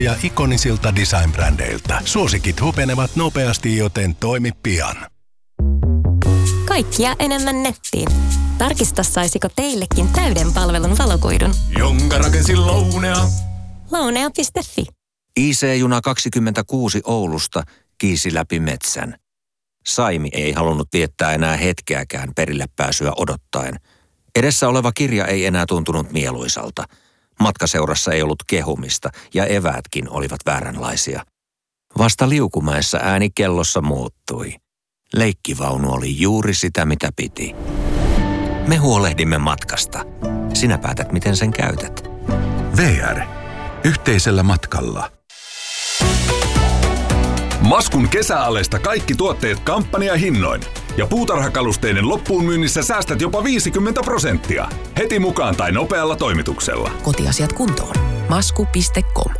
ja ikonisilta design-brändeiltä. Suosikit hupenevat nopeasti, joten toimi pian. Kaikkia enemmän nettiin. Tarkista, saisiko teillekin täyden palvelun valokuidun. Jonka rakensin Lounea. Lounea.fi. IC-juna 26 Oulusta kiisi läpi metsän. Saimi ei halunnut viettää enää hetkeäkään perille pääsyä odottaen. Edessä oleva kirja ei enää tuntunut mieluisalta. Matkaseurassa ei ollut kehumista ja eväätkin olivat vääränlaisia. Vasta Liukumäessä ääni kellossa muuttui. Leikkivaunu oli juuri sitä, mitä piti. Me huolehdimme matkasta. Sinä päätät, miten sen käytät. VR. Yhteisellä matkalla. Maskun kesäalesta kaikki tuotteet kampanjahinnoin. Ja puutarhakalusteiden loppuun myynnissä säästät jopa 50%. Heti mukaan tai nopealla toimituksella. Kotiasiat kuntoon. Masku.com.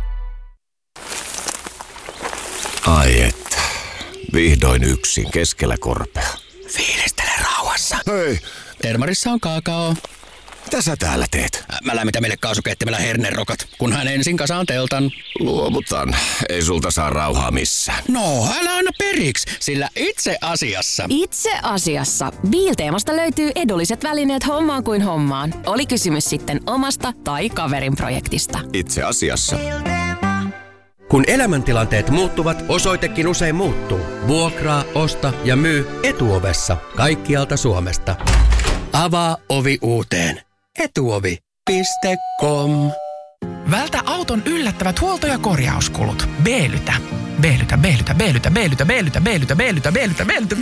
Ai että. Vihdoin yksin keskellä korpea. Fiilistele rauhassa. Hei, Termarissa on kaakao. mitä sä täällä teet? Mä lämmitän meille kaasukeittimellä hernerokat, kunhan ensin kasaan teltan. Luovutan. Ei sulta saa rauhaa missään. No, älä anna periksi, sillä itse asiassa... Itse asiassa Biilteemasta löytyy edulliset välineet hommaan kuin hommaan. Oli kysymys sitten omasta tai kaverin projektista. Itse asiassa. Kun elämäntilanteet muuttuvat, osoitekin usein muuttuu. Vuokraa, osta ja myy Etuovessa kaikkialta Suomesta. Avaa ovi uuteen. Etuovi.com. Vältä auton yllättävät huolto- ja korjauskulut. B-lytä. B-lytä, B-lytä, B-lytä, B-lytä, B-lytä, B-lytä, B-lytä, B-lytä, B-lytä,